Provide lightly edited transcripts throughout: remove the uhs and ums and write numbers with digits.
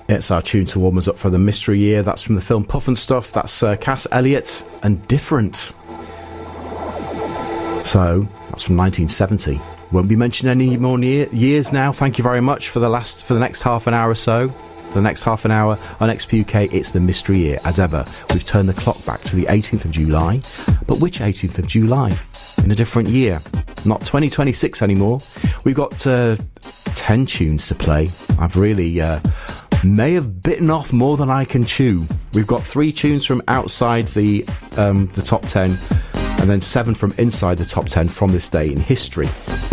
It's our tune to warm us up for the Mystery Year. That's from the film Puff and Stuff. That's Cass Elliot and Different. So, that's from 1970. Won't be mentioning any more years now. Thank you very much for the next half an hour or so. For the next half an hour on XPUK, it's the Mystery Year. As ever, we've turned the clock back to the 18th of July. But which 18th of July? In a different year. Not 2026 anymore. We've got 10 tunes to play. I've really may have bitten off more than I can chew. We've got 3 tunes from outside the top 10, and then 7 from inside the top 10 from this day in history.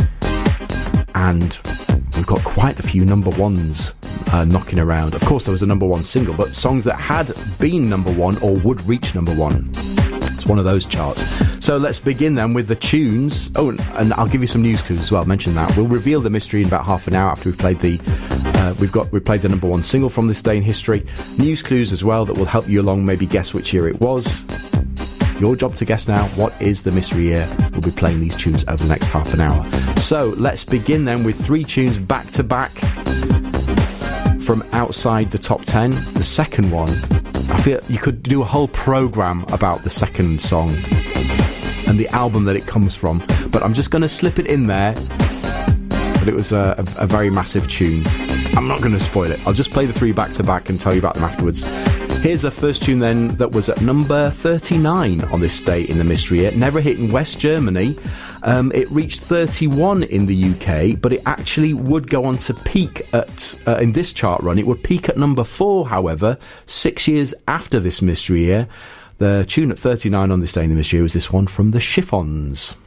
And we've got quite a few number ones knocking around. Of course, there was a number one single, but songs that had been number one or would reach number one. It's one of those charts. So let's begin then with the tunes. Oh, and I'll give you some news clues as well. Mention that. We'll reveal the mystery in about half an hour after we've played the we played the number one single from this day in history. News clues as well that will help you along, maybe guess which year it was. Your job to guess now, what is the mystery year? We'll be playing these tunes over the next half an hour. So let's begin then with 3 tunes back to back from outside the top 10. The second one, I feel you could do a whole programme about the second song and the album that it comes from, but I'm just going to slip it in there. But it was a very massive tune. I'm not going to spoil it. I'll just play the 3 back to back and tell you about them afterwards. Here's the first tune then that was at number 39 on this day in the mystery year. Never hit in West Germany. It reached 31 in the UK, but it actually would go on to peak at, in this chart run, it would peak at number 4, however, 6 years after this mystery year. The tune at 39 on this day in the mystery year was this one from the Chiffons.